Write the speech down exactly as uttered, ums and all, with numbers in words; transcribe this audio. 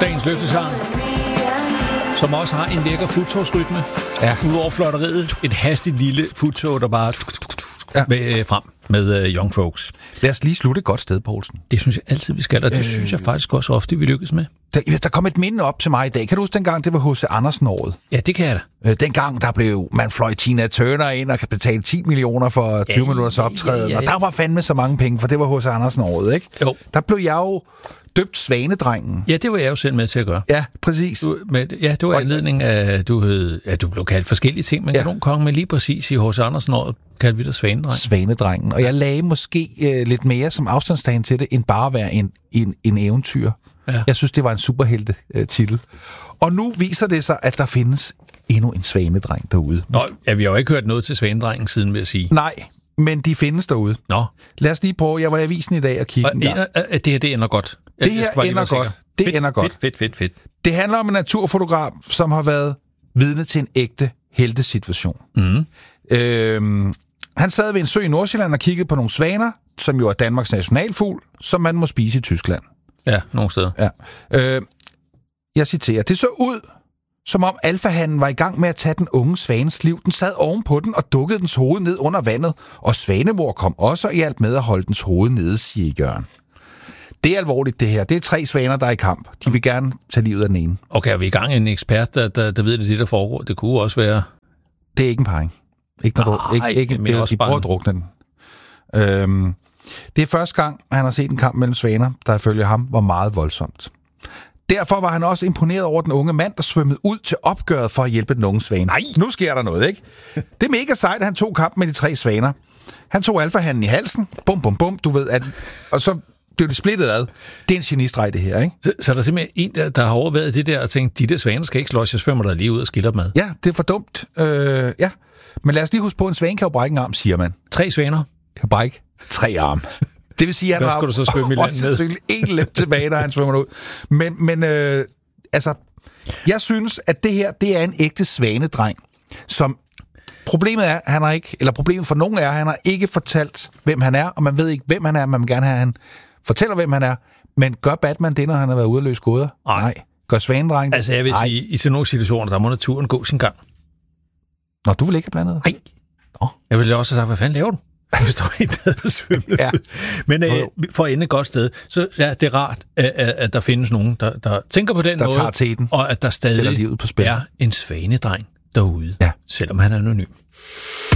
Dagens løftesang, som også har en lækker futtogsrytme. Ja. Udover flotteriet, et hastigt lille futtog, der bare ja. med, frem med uh, Young Folks. Lad os lige slutte et godt sted, Poulsen. Det synes jeg altid, vi skal, og det øh... synes jeg faktisk også ofte, vi lykkes med. Der, der kom et minde op til mig i dag. Kan du huske dengang, det var H C Andersen-året? Ja, det kan jeg da. Øh, dengang, der blev man fløj Tina Turner ind og kan betale ti millioner for tyve ja, minutters optræden. Ja, ja, ja. Og der var fandme så mange penge, for det var H C Andersen-året, ikke? Jo. Der blev jeg jo døbt Svanedrengen. Ja, det var jeg jo selv med til at gøre. Ja, præcis. Du, men, ja, det var anledning af, at du, hed, at du blev kaldt forskellige ting, men ja. Kanonkongen, men lige præcis i H C Andersen-året kaldte vi dig Svanedrengen. Svanedrengen. Og jeg lagde måske øh, lidt mere som afstandstagen til det, end bare at være en, en, en eventyr. Ja. Jeg synes, det var en superhelte øh, titel. Og nu viser det sig, at der findes endnu en svanedreng derude. Nå, ja, vi har jo ikke hørt noget til Svanedrengen siden, vil jeg sige. Nej, men de findes derude. Nå. Lad os lige prøve. Jeg var i avisen i dag og kigge. Og ender, det her, det ender godt. Jeg, det her ender godt. Det fedt, ender godt. Fedt, fedt, fedt, fedt. Det handler om en naturfotograf, som har været vidne til en ægte heltesituation. Mm. Øhm, han sad ved en sø i Nordsjælland og kiggede på nogle svaner, som jo er Danmarks nationalfugl, som man må spise i Tyskland. Ja, nogle steder. Ja. Øh, jeg citerer. Det så ud, som om alfahannen var i gang med at tage den unge svanes liv. Den sad ovenpå den og dukkede dens hoved ned under vandet, og svanemor kom også og hjalp med at holde dens hoved nede, siger Jørgen. Det er alvorligt, det her. Det er tre svaner, der er i kamp. De vil gerne tage livet af den ene. Okay, er vi i gang en ekspert, der, der, der ved, det, det der foregår? Det kunne også være... Det er ikke en parring. Ikke når Nej, du, ikke, ikke, det er de, de prøver at drukne den. Øhm, det er første gang, han har set en kamp mellem svaner, der ifølge ham var meget voldsomt. Derfor var han også imponeret over den unge mand, der svømmede ud til opgøret for at hjælpe den unge svane. Nej, nu sker der noget, ikke? Det er mega sejt, at han tog kampen med de tre svaner. Han tog alfahannen i halsen. Bum, bum, bum. Du ved, at... Og så blev de splittet ad. Det er en genistreg, det her, ikke? Så, så der er simpelthen en, der, der har overvejet det der og tænkt, de der svaner skal ikke slås, jeg svømmer der lige ud og skiller dem ad. Ja, det er for dumt. Øh, ja. Men lad os lige huske på, en svane kan jo brække en arm, siger man. Tre svaner? Kan brække tre arme. Det vil sige, at han har du så svømme i land med. en lem tilbage, når han svømmer ud. Men, men øh, altså, jeg synes, at det her, det er en ægte svanedreng, som problemet er, han har ikke, eller problemet for nogen er, han har ikke fortalt, hvem han er, og man ved ikke, hvem han er, man vil gerne have, han fortæller, hvem han er, men gør Batman det, når han har været ude at løse gåder? Nej. Gør svanedreng det? Altså, jeg vil Nej. sige, i sådan nogle situationer, der må naturen gå sin gang. Nå, du vil ikke have blandet? Nej. Nå. Jeg ville også have sagt, hvad fanden laver du? Du står i og svømme. Ja. Men øh, for at ende et godt sted, så ja, det er rart, at, at der findes nogen, der, der tænker på den der måde, tager teten, og at der stadig livet på spil. er en svanedreng derude, ja. selvom han er anonym.